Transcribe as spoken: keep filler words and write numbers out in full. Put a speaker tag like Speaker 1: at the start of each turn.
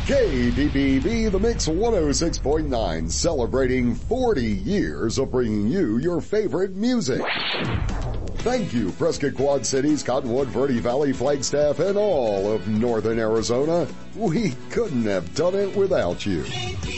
Speaker 1: K D B B, The Mix one oh six point nine, celebrating forty years of bringing you your favorite music. Thank you, Prescott Quad Cities, Cottonwood, Verde Valley, Flagstaff, and all of Northern Arizona. We couldn't have done it without you.